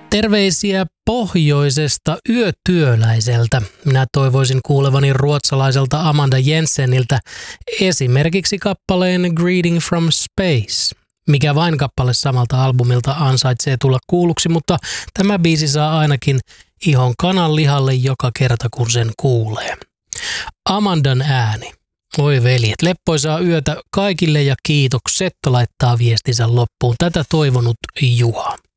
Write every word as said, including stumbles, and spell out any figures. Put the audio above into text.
Terveisiä pohjoisesta yötyöläiseltä. Minä toivoisin kuulevani ruotsalaiselta Amanda Jenseniltä esimerkiksi kappaleen Greeting from Space. Mikä vain kappale samalta albumilta ansaitsee tulla kuulluksi, mutta tämä biisi saa ainakin ihon kananlihalle joka kerta kun sen kuulee. Amandan ääni. Oi veljet, leppoisaa yötä kaikille ja kiitokset laittaa viestinsä loppuun. Tätä toivonut Juha.